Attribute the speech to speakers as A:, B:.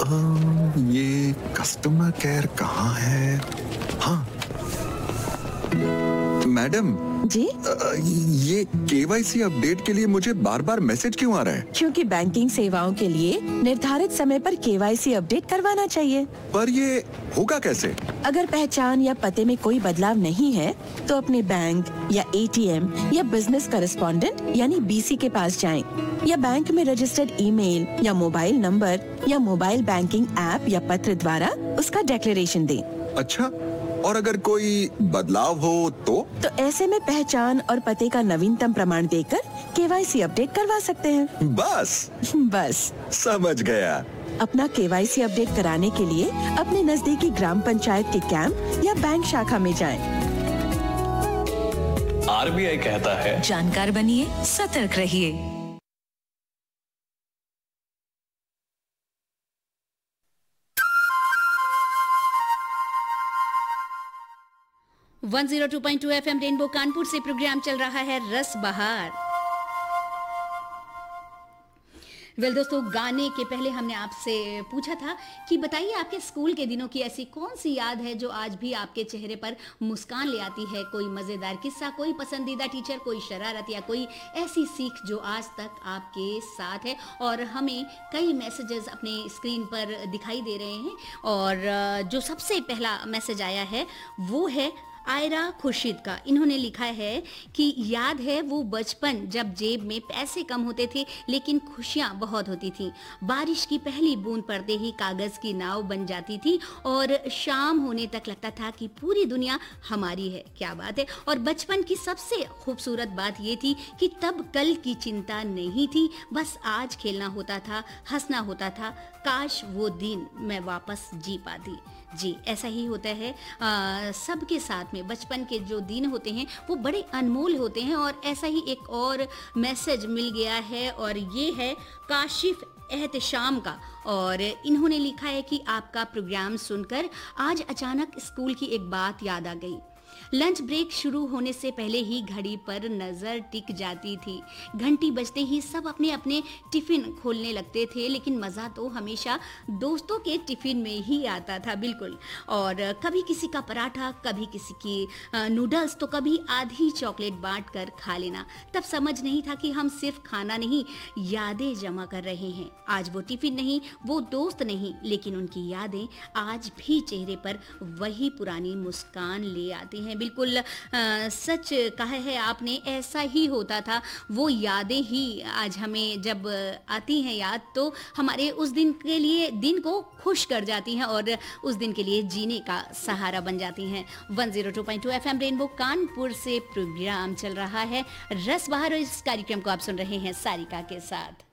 A: ये customer care कहाँ है? हाँ मैडम
B: जी?
A: ये केवाईसी अपडेट के लिए मुझे बार बार मैसेज क्यों आ रहा है?
B: क्योंकि बैंकिंग सेवाओं के लिए निर्धारित समय पर केवाईसी अपडेट करवाना चाहिए।
A: पर ये होगा कैसे?
B: अगर पहचान या पते में कोई बदलाव नहीं है तो अपने बैंक या एटीएम या बिजनेस करेस्पॉन्डेंट यानी बीसी के पास जाएं, या बैंक में रजिस्टर्ड ईमेल या मोबाइल नंबर या मोबाइल बैंकिंग ऐप या पत्र द्वारा उसका डिक्लेरेशन दें।
A: अच्छा, और अगर कोई बदलाव हो तो
B: ऐसे में पहचान और पते का नवीनतम प्रमाण देकर केवाईसी अपडेट करवा सकते हैं। बस
A: समझ गया।
B: अपना केवाईसी अपडेट कराने के लिए अपने नजदीकी ग्राम पंचायत के कैंप या बैंक शाखा में जाएं।
C: आरबीआई कहता है,
D: जानकार बनिए, सतर्क रहिए।
E: 102.2 FM रेनबो कानपुर से प्रोग्राम चल रहा है रस बहार। दोस्तों, गाने के पहले हमने आपसे पूछा था कि बताइए आपके स्कूल के दिनों की ऐसी कौन सी याद है जो आज भी आपके चेहरे पर मुस्कान ले आती है। कोई मज़ेदार किस्सा, कोई पसंदीदा टीचर, कोई शरारत या कोई ऐसी सीख जो आज तक आपके साथ है। और हमें कई मैसेजेस अपने स्क्रीन पर दिखाई दे रहे हैं और जो सबसे पहला मैसेज आया है वो है आयरा खुर्शीद का। इन्होंने लिखा है कि याद है वो बचपन जब जेब में पैसे कम होते थे लेकिन खुशियाँ बहुत होती थी। बारिश की पहली बूंद पड़ते ही कागज़ की नाव बन जाती थी और शाम होने तक लगता था कि पूरी दुनिया हमारी है। क्या बात है। और बचपन की सबसे खूबसूरत बात ये थी कि तब कल की चिंता नहीं थी, बस आज खेलना होता था, हंसना होता था। काश वो दिन मैं वापस जी पाती। जी, ऐसा ही होता है सबके साथ में। बचपन के जो दिन होते हैं वो बड़े अनमोल होते हैं। और ऐसा ही एक और मैसेज मिल गया है और ये है काशिफ एहतशाम का। और इन्होंने लिखा है कि आपका प्रोग्राम सुनकर आज अचानक स्कूल की एक बात याद आ गई। लंच ब्रेक शुरू होने से पहले ही घड़ी पर नज़र टिक जाती थी। घंटी बजते ही सब अपने अपने टिफ़िन खोलने लगते थे, लेकिन मज़ा तो हमेशा दोस्तों के टिफ़िन में ही आता था। बिल्कुल। और कभी किसी का पराठा, कभी किसी की नूडल्स, तो कभी आधी चॉकलेट बांट कर खा लेना। तब समझ नहीं था कि हम सिर्फ खाना नहीं, यादें जमा कर रहे हैं। आज वो टिफ़िन नहीं, वो दोस्त नहीं, लेकिन उनकी यादें आज भी चेहरे पर वही पुरानी मुस्कान ले आती हैं। बिल्कुल सच कहा है आपने, ऐसा ही होता था। वो यादें ही आज हमें जब आती हैं याद, तो हमारे उस दिन के लिए दिन को खुश कर जाती हैं और उस दिन के लिए जीने का सहारा बन जाती हैं। 102.2 FM रेनबो कानपुर से प्रोग्राम चल रहा है रस बहार। इस कार्यक्रम को आप सुन रहे हैं सारिका के साथ।